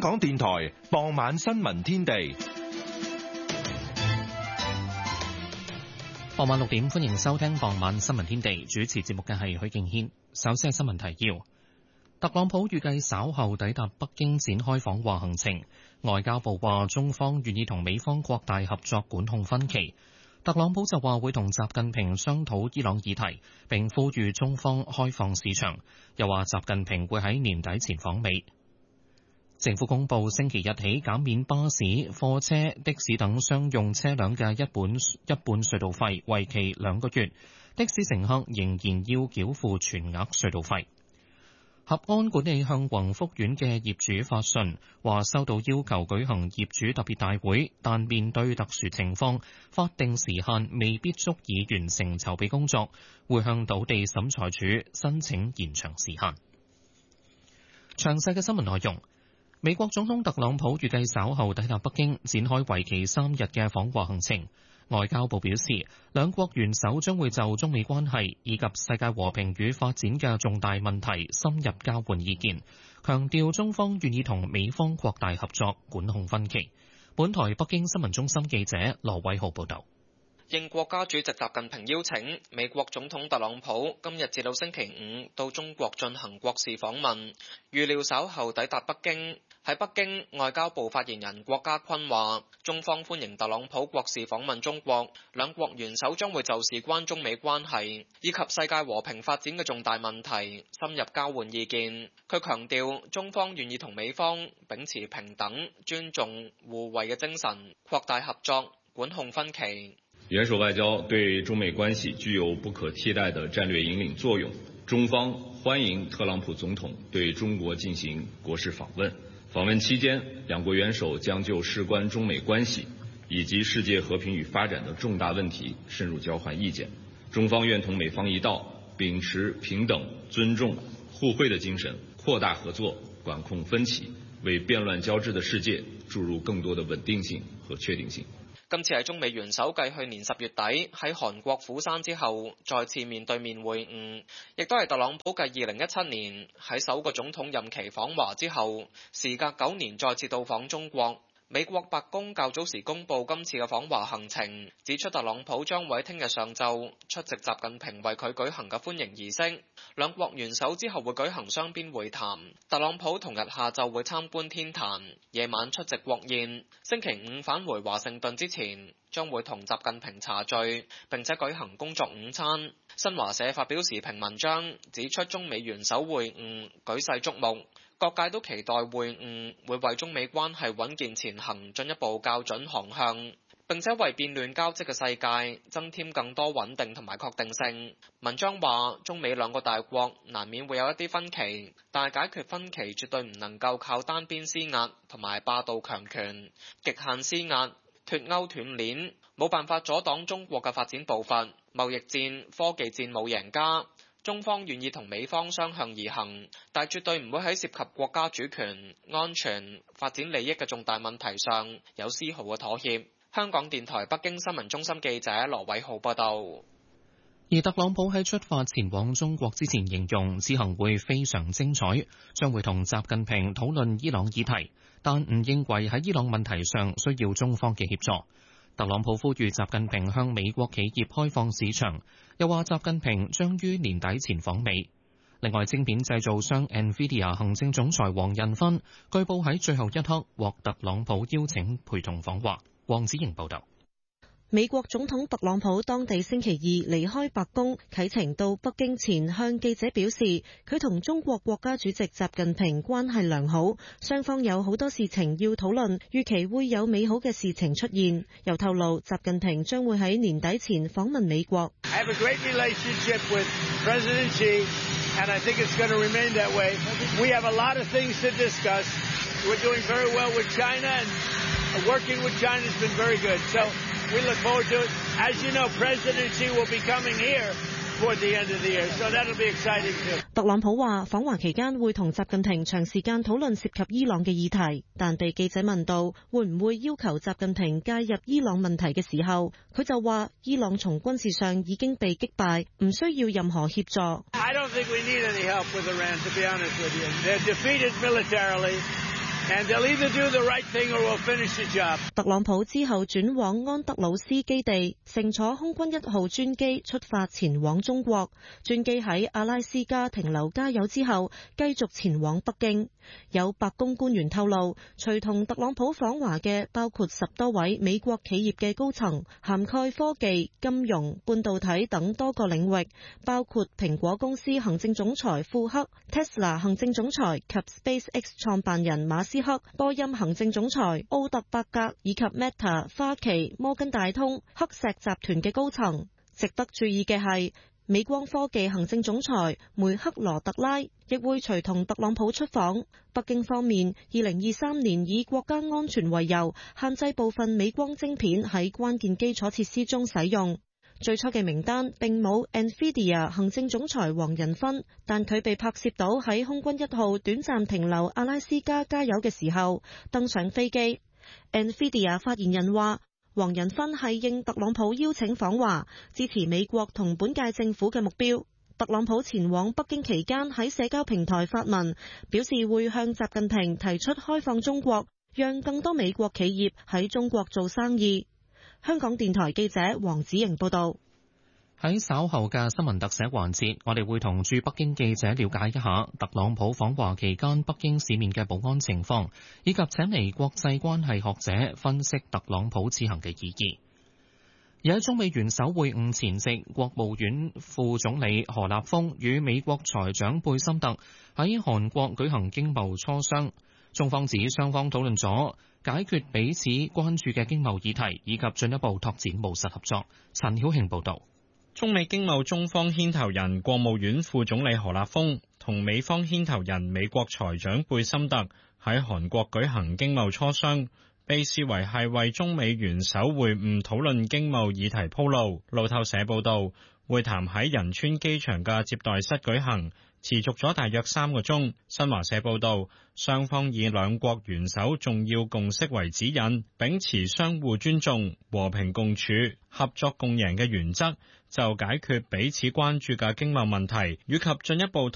港電台傍晚新聞天地。 傍晚6點，歡迎收聽傍晚新聞天地。主持節目嘅係許敬軒。首先係新聞提要。特朗普預計稍後抵達北京展開訪華行程。外交部話中方願意同美方擴大合作，管控分歧。特朗普就話會同習近平商討伊朗議題，並呼籲中方開放市場。又話習近平會喺年底前訪美。政府公布星期日起減免巴士、貨車、的士等商用車輛嘅一半隧道費，為期2個月。的士乘客仍然要繳付全額隧道費。合安管理向宏福苑嘅業主發信，話收到要求舉行業主特別大會，但面對特殊情況，法定時限未必足以完成籌備工作，會向土地審裁處申請延長時限。詳細嘅新聞內容。美國總統特朗普預計稍後抵達北京，展開為期3日嘅訪華行程。外交部表示，兩國元首將會就中美關係以及世界和平與發展嘅重大問題深入交換意見，強調中方願意同美方擴大合作，管控分歧。本台北京新聞中心記者羅偉浩報道。 應國家主席習近平邀請，美國總統特朗普今日至到星期5到中國進行國事訪問，預料稍後抵達北京。喺北京，外交部發言人郭家坤話，中方歡迎特朗普國事訪問中國，兩國元首將會就事關中美關係以及世界和平發展嘅重大問題深入交換意見。佢強調，中方願意同美方秉持平等、尊重、互惠嘅精神，擴大合作，管控分歧。 元首外交對中美關係具有不可替代的戰略引領作用，中方歡迎特朗普總統對中國進行國事訪問。訪問期間，兩國元首將就事關中美關係以及世界和平與發展的重大問題深入交換意見。中方願同美方一道，秉持平等、尊重、互惠的精神，擴大合作，管控分歧，為變亂交織的世界注入更多的穩定性和確定性。 今次係中美元首繼去年10月底喺韓國釜山之後再次面對面會晤，亦都係特朗普繼2017年喺首個總統任期訪華之後，時隔9年再次到訪中國。美國白宮較早時公布今次嘅訪華行程，指出特朗普將會喺聽日上晝出席習近平為佢舉行嘅歡迎儀式，兩國元首之後會舉行雙邊會談。特朗普同日下晝會參觀天壇，夜晚出席國宴，星期5返回華盛頓之前，將會同習近平茶聚，並且舉行工作午餐。新華社發表時評文章，指出中美元首會晤舉世矚目，各界都期待會晤會為中美關係穩健前行進一步校準航向，並且為變亂交織嘅世界增添更多穩定同埋確定性。文章話，中美兩個大國難免會有一啲分歧，但係解決分歧絕對唔能夠靠單邊施壓同埋霸道強權、極限施壓、脫鈎斷鏈，冇辦法阻擋中國嘅發展步伐。貿易戰、科技戰冇贏家。中方願意同美方相向而行，但絕對唔會喺涉及國家主權、安全、發展利益嘅重大問題上有絲毫嘅妥協。香港電台北京新聞中心記者羅偉浩報道。 而特朗普喺出發前往中國之前形容此行會非常精彩，將會同習近平討論伊朗議題，但唔認為喺伊朗問題上需要中方嘅協助。特朗普呼籲習近平向美國企業開放市場，又話習近平將於年底前訪美。另外，晶片製造商 NVIDIA 行政總裁黃仁勳據報喺最後一刻獲特朗普邀請陪同訪華。黃子瑩報道。 美國總統特朗普當地星期二離開白宮啟程到北京前，向記者表示，佢同中國國家主席習近平關係良好，雙方有好多事情要討論，預期會有美好嘅事情出現。又透露，習近平將會喺年底前訪問美國。 I have a great relationship with President Xi, and I think it's going to remain that way. We have a lot of things to discuss. We're doing very well with China, and working with China has been very good. So.We look forward to it. As you know, President Xi will be coming here toward the end of the year, so that'll be exciting too. 特朗普話訪華期間會同習近平長時間討論涉及伊朗嘅議題，但被記者問到會唔會要求習近平介入伊朗問題嘅時候，佢就話伊朗從軍事上已經被擊敗，唔需要任何協助。 I don't think we need any help with Iran, to be honest with you. They're defeated militarily. And they'll either do the right thing or we'll finish the job. 特朗普之後轉往安德魯斯基地，乘坐空軍1號專機出發前往中國。專機喺阿拉斯加停留加油之後，繼續前往北京。有白宮官員透露，隨同特朗普訪華嘅包括10多位美國企業嘅高層，涵蓋科技、金融、半導體等多個領域，包括蘋果公司行政總裁庫克、Tesla 行政總裁及 SpaceX 創辦人馬斯克、波音行政總裁奧特伯格以及 Meta、花旗、摩根大通、黑石集團嘅高層。值得注意嘅係，美光科技行政總裁梅克羅特拉亦會隨同特朗普出訪。北京方面2023年以國家安全為由，限制部分美光晶片喺關鍵基礎設施中使用。最初嘅名單並冇 NVIDIA 行政總裁黃仁勳，但佢被拍攝到喺空軍1號短暫停留阿拉斯加加油嘅時候登上飛機。NVIDIA 發言人話，黃仁勳係應特朗普邀請訪華，支持美國同本屆政府嘅目標。特朗普前往北京期間喺社交平台發文，表示會向習近平提出開放中國，讓更多美國企業喺中國做生意。香港電台記者黃子瑩報道。 喺稍後嘅新聞特寫環節，我哋會同駐北京記者了解一下特朗普訪華期間北京市面嘅保安情況，以及請嚟國際關係學者分析特朗普此行嘅意義。而喺中美元首會晤前夕，國務院副總理何立峰與美國財長貝森特喺韓國舉行經貿磋商。中方指雙方討論咗解決彼此關注嘅經貿議題，以及進一步拓展務實合作。陳曉慶報導。 中美經貿中方牽頭人國務院副總理何立峰同美方牽頭人美國財長貝森特喺韓國舉行經貿磋商，被視為係為中美元首會晤討論經貿議題鋪路。路透社報道，會談喺仁川機場嘅接待室舉行，持續咗大約3個鐘。新華社報道，雙方以兩國元首重要共識為指引，秉持相互尊重、和平共處、合作共贏嘅原則，就解決彼此關注嘅經貿問題，以及進一步